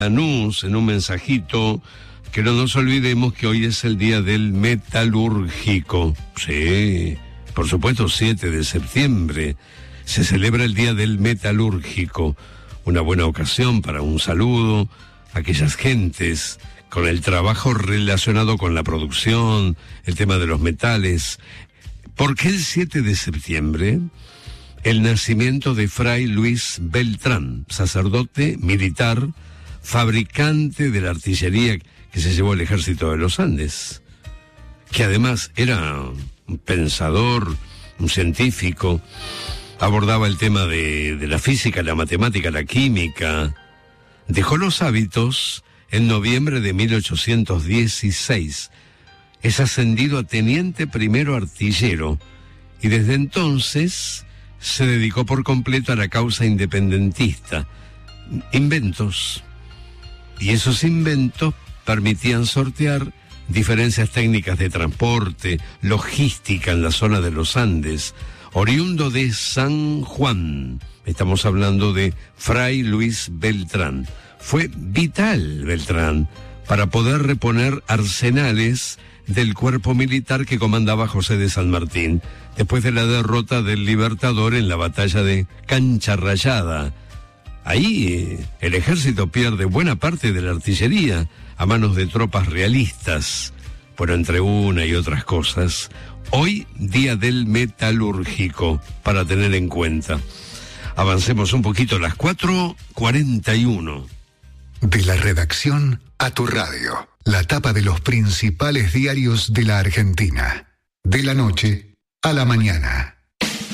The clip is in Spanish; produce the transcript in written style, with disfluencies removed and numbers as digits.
Lanús en un mensajito, que no nos olvidemos que hoy es el día del metalúrgico. Sí, por supuesto, 7 de septiembre se celebra el día del metalúrgico. Una buena ocasión para un saludo a aquellas gentes con el trabajo relacionado con la producción, el tema de los metales. ¿Por qué el 7 de septiembre? El nacimiento de Fray Luis Beltrán, sacerdote militar, fabricante de la artillería que se llevó el ejército de los Andes, que además era un pensador, un científico, abordaba el tema de la física, la matemática, la química. Dejó los hábitos en noviembre de 1816. Es ascendido a teniente primero artillero y desde entonces se dedicó por completo a la causa independentista. Inventos. Y esos inventos permitían sortear diferencias técnicas de transporte, logística en la zona de los Andes. Oriundo de San Juan, estamos hablando de Fray Luis Beltrán. Fue vital Beltrán para poder reponer arsenales del cuerpo militar que comandaba José de San Martín, después de la derrota del Libertador en la batalla de Cancha Rayada. Ahí el ejército pierde buena parte de la artillería a manos de tropas realistas. Pero entre una y otras cosas, hoy día del metalúrgico, para tener en cuenta. Avancemos un poquito, las 4:41. De la redacción a tu radio, la tapa de los principales diarios de la Argentina. De la noche a la mañana.